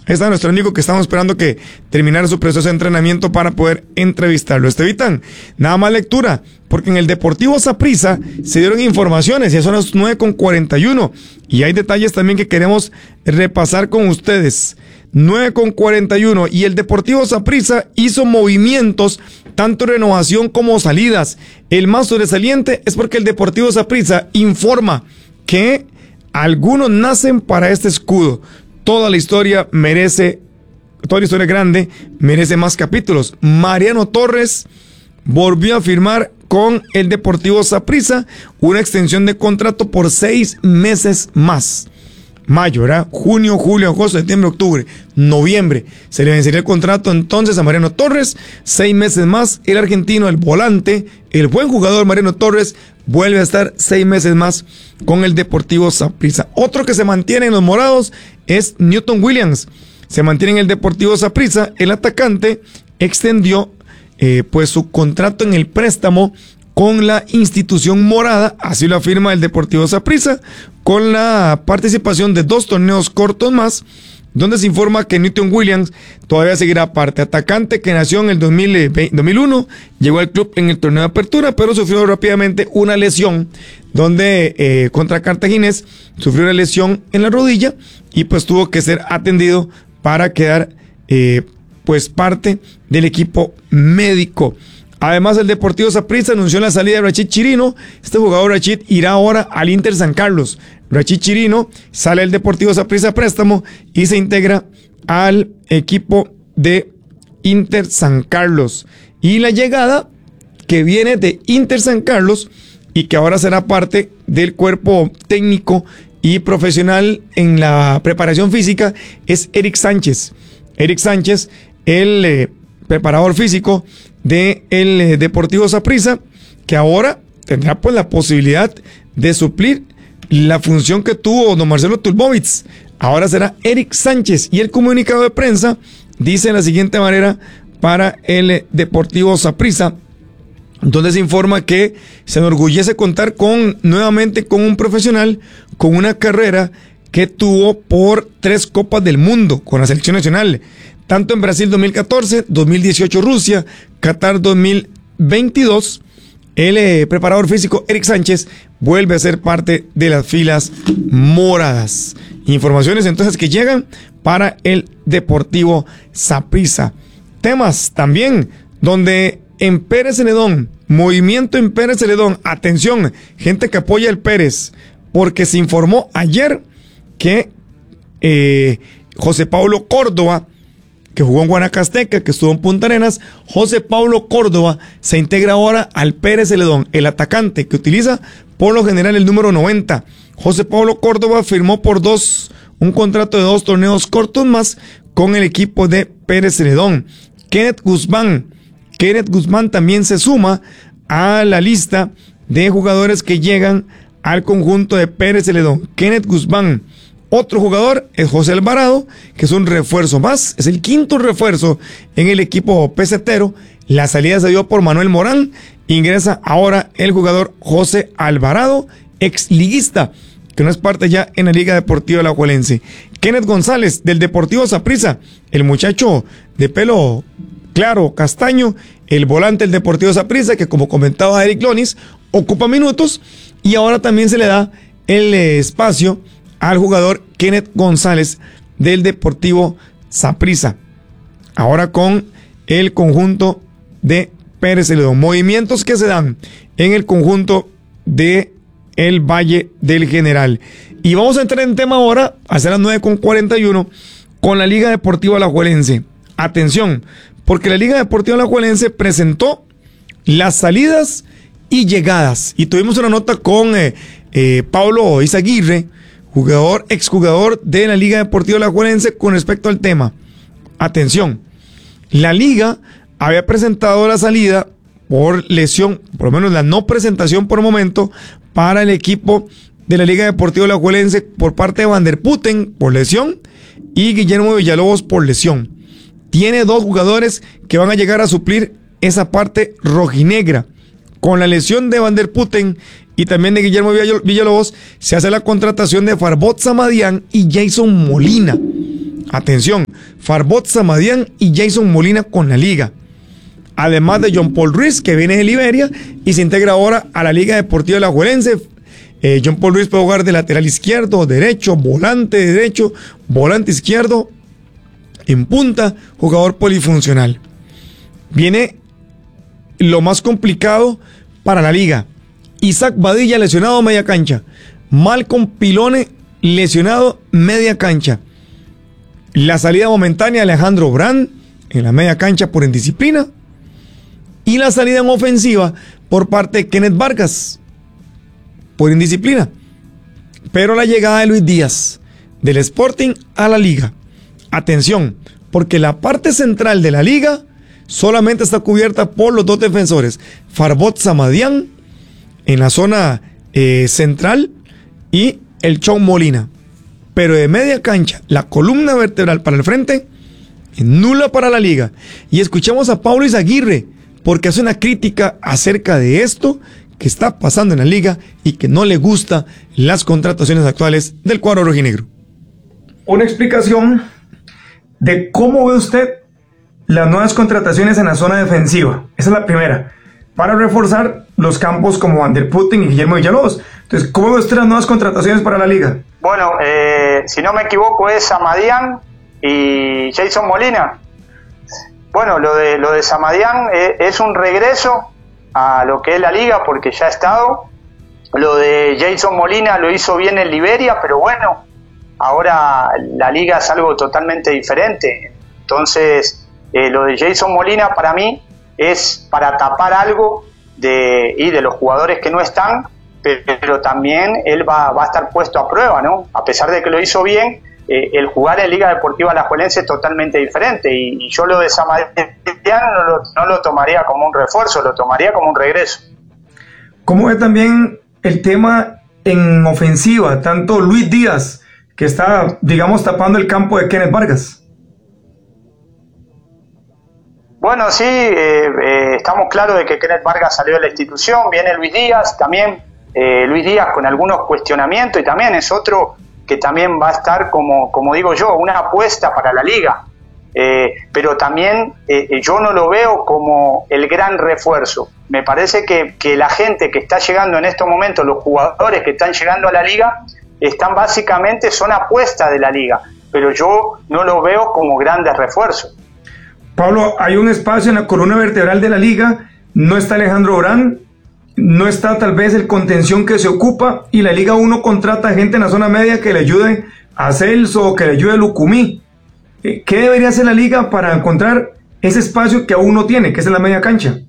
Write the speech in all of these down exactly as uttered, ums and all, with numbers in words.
Ahí está nuestro amigo que estamos esperando que terminara su proceso de entrenamiento para poder entrevistarlo. Estevitan, nada más lectura, porque en el Deportivo Saprissa se dieron informaciones, ya son las nueve con cuarenta y uno, y hay detalles también que queremos repasar con ustedes. nueve con cuarenta y uno, y el Deportivo Saprissa hizo movimientos, tanto renovación como salidas. El más sobresaliente es porque el Deportivo Saprissa informa que algunos nacen para este escudo. Toda la historia merece, toda la historia grande merece más capítulos. Mariano Torres volvió a firmar con el Deportivo Saprissa una extensión de contrato por seis meses más. Mayo, ¿verdad? Junio, julio, agosto, septiembre, octubre, noviembre. Se le vencería el contrato entonces a Mariano Torres. Seis meses más. El argentino, el volante, el buen jugador Mariano Torres, vuelve a estar seis meses más con el Deportivo Saprissa. Otro que se mantiene en los morados es Newton Williams. Se mantiene en el Deportivo Saprissa. El atacante extendió eh, pues su contrato en el préstamo con la institución morada, así lo afirma el Deportivo Saprissa, con la participación de dos torneos cortos más, donde se informa que Newton Williams todavía seguirá aparte. Atacante que nació en el dos mil uno, llegó al club en el torneo de apertura, pero sufrió rápidamente una lesión, donde eh, contra Cartaginés sufrió una lesión en la rodilla y pues tuvo que ser atendido para quedar eh, pues parte del equipo médico. Además, el Deportivo Saprissa anunció la salida de Rachid Chirino. Este jugador Rachid irá ahora al Inter San Carlos. Rachid Chirino sale del Deportivo Saprissa a préstamo y se integra al equipo de Inter San Carlos. Y la llegada que viene de Inter San Carlos y que ahora será parte del cuerpo técnico y profesional en la preparación física es Eric Sánchez. Eric Sánchez, el eh, preparador físico de el eh, Deportivo Saprissa, que ahora tendrá pues la posibilidad de suplir la función que tuvo don Marcelo Tulbovitz. Ahora será Eric Sánchez, y el comunicado de prensa dice de la siguiente manera para el eh, Deportivo Saprissa, donde se informa que se enorgullece contar con nuevamente con un profesional con una carrera que tuvo por tres Copas del Mundo con la selección nacional, tanto en Brasil dos mil catorce, dos mil dieciocho Rusia, Qatar dos mil veintidós. El eh, preparador físico Eric Sánchez vuelve a ser parte de las filas moradas. Informaciones entonces que llegan para el Deportivo Saprissa. Temas también donde en Pérez Celedón, movimiento en Pérez Celedón, atención, gente que apoya el Pérez, porque se informó ayer que eh, José Pablo Córdoba, que jugó en Guanacasteca, que estuvo en Punta Arenas, José Pablo Córdoba se integra ahora al Pérez Celedón, el atacante que utiliza por lo general el número noventa. José Pablo Córdoba firmó por dos, un contrato de dos torneos cortos más con el equipo de Pérez Celedón. Kenneth Guzmán, Kenneth Guzmán también se suma a la lista de jugadores que llegan al conjunto de Pérez Celedón. Kenneth Guzmán. Otro jugador es José Alvarado, que es un refuerzo más, es el quinto refuerzo en el equipo pesetero. La salida se dio por Manuel Morán, ingresa ahora el jugador José Alvarado, ex liguista, que no es parte ya en la Liga Deportiva Alajuelense. Kenneth González, del Deportivo Saprissa, el muchacho de pelo claro, castaño, el volante del Deportivo Saprissa, que como comentaba Eric Lonis, ocupa minutos, y ahora también se le da el eh, espacio al jugador Kenneth González del Deportivo Saprissa, ahora con el conjunto de Pérez Celedón. Movimientos que se dan en el conjunto de el Valle del General. Y vamos a entrar en tema ahora, a ser las nueve con cuarenta y uno, con la Liga Deportiva Alajuelense. Atención, porque la Liga Deportiva Alajuelense presentó las salidas y llegadas. Y tuvimos una nota con eh, eh, Pablo Izaguirre, jugador, exjugador de la Liga Deportiva Alajuelense, con respecto al tema. Atención, la Liga había presentado la salida por lesión, por lo menos la no presentación por momento, para el equipo de la Liga Deportiva Alajuelense por parte de Van der Putten por lesión y Guillermo Villalobos por lesión. Tiene dos jugadores que van a llegar a suplir esa parte rojinegra. Con la lesión de Van der Putten y también de Guillermo Villalobos, se hace la contratación de Farbot Samadián y Jason Molina. Atención, Farbot Samadian y Jason Molina con la liga. Además de John Paul Ruiz, que viene de Liberia y se integra ahora a la Liga Deportiva Alajuelense. Eh, John Paul Ruiz puede jugar de lateral izquierdo, derecho, volante derecho, volante izquierdo, en punta, jugador polifuncional. Viene lo más complicado para la liga. Isaac Badilla lesionado media cancha. Malcolm Pilone lesionado media cancha. La salida momentánea de Alejandro Brand en la media cancha por indisciplina. Y la salida en ofensiva por parte de Kenneth Vargas por indisciplina. Pero la llegada de Luis Díaz del Sporting a la liga. Atención, porque la parte central de la liga solamente está cubierta por los dos defensores. Farbot Samadian en la zona eh, central y el Chon Molina. Pero de media cancha, la columna vertebral para el frente, nula para la liga. Y escuchamos a Paulo Izaguirre, porque hace una crítica acerca de esto que está pasando en la liga y que no le gusta las contrataciones actuales del cuadro rojinegro. Una explicación de cómo ve usted las nuevas contrataciones en la zona defensiva. Esa es la primera. Para reforzar los campos como Van der Putten y Guillermo Villalobos. Entonces, ¿cómo ve usted las nuevas contrataciones para la liga? Bueno, eh, si no me equivoco es Samadian y Jason Molina. Bueno, lo de lo de Samadian es, es un regreso a lo que es la liga porque ya ha estado. Lo de Jason Molina lo hizo bien en Liberia, pero bueno, ahora la liga es algo totalmente diferente. Entonces, eh, lo de Jason Molina para mí es para tapar algo de, y de los jugadores que no están, pero, pero también él va, va a estar puesto a prueba, ¿no? A pesar de que lo hizo bien, eh, el jugar en Liga Deportiva Alajuelense es totalmente diferente y, y yo lo de Samadian no lo, no lo tomaría como un refuerzo, lo tomaría como un regreso. ¿Cómo ve también el tema en ofensiva? Tanto Luis Díaz, que está, digamos, tapando el campo de Kenneth Vargas. Bueno, sí, eh, eh, estamos claros de que Kenneth Vargas salió de la institución, viene Luis Díaz, también eh, Luis Díaz con algunos cuestionamientos y también es otro que también va a estar, como, como digo yo, una apuesta para la liga. Eh, pero también eh, yo no lo veo como el gran refuerzo. Me parece que, que la gente que está llegando en estos momentos, los jugadores que están llegando a la liga, están básicamente, son apuestas de la liga, pero yo no lo veo como grandes refuerzos. Pablo, hay un espacio en la columna vertebral de la liga, no está Alejandro Brand, no está tal vez el contención que se ocupa, y la Liga uno contrata gente en la zona media que le ayude a Celso o que le ayude a Lucumí. ¿Qué debería hacer la liga para encontrar ese espacio que aún no tiene, que es en la media cancha?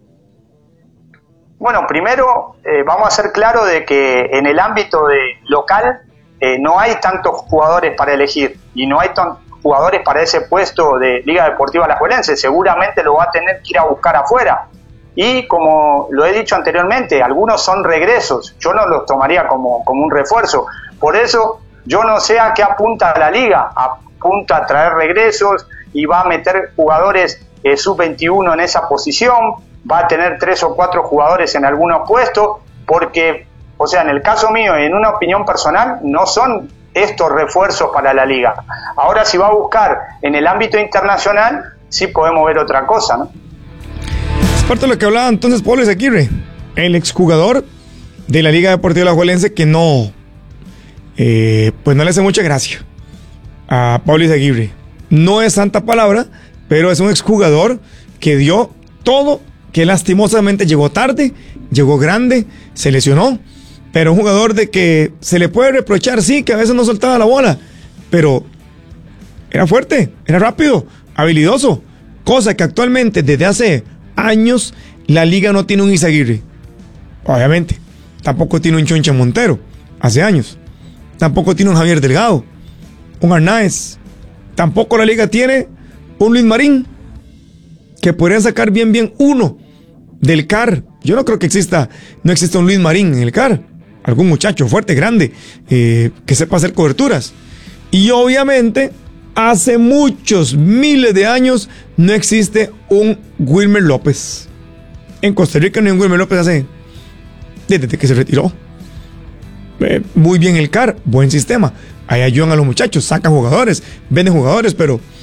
Bueno, primero eh, vamos a ser claros de que en el ámbito de local eh, no hay tantos jugadores para elegir y no hay tantos jugadores para ese puesto de Liga Deportiva Alajuelense. Seguramente lo va a tener que ir a buscar afuera. Y como lo he dicho anteriormente, algunos son regresos. Yo no los tomaría como, como un refuerzo. Por eso yo no sé a qué apunta la liga. Apunta a traer regresos y va a meter jugadores eh, sub veintiuno en esa posición. Va a tener tres o cuatro jugadores en algunos puestos. Porque, o sea, en el caso mío y en una opinión personal, no son estos refuerzos para la liga. Ahora, si va a buscar en el ámbito internacional, sí podemos ver otra cosa, ¿no? Es parte de lo que hablaba entonces Pablo Izaguirre, el exjugador de la Liga Deportiva Alajuelense, que no, eh, pues no le hace mucha gracia a Pablo Izaguirre. No es santa palabra, pero es un exjugador que dio todo, que lastimosamente llegó tarde, llegó grande, se lesionó, pero un jugador de que se le puede reprochar, sí, que a veces no soltaba la bola, pero era fuerte, era rápido, habilidoso, cosa que actualmente desde hace años la liga no tiene un Izaguirre. Obviamente, tampoco tiene un Choncha Montero, hace años, tampoco tiene un Javier Delgado, un Arnaez, tampoco la liga tiene un Luis Marín, que podrían sacar bien bien uno del C A R. Yo no creo que exista, no exista un Luis Marín en el C A R, algún muchacho fuerte, grande, eh, que sepa hacer coberturas. Y obviamente hace muchos miles de años no existe un Wilmer López. En Costa Rica no hay un Wilmer López hace desde que se retiró. Eh, muy bien el C A R, buen sistema. Ahí ayudan a los muchachos, sacan jugadores, venden jugadores, pero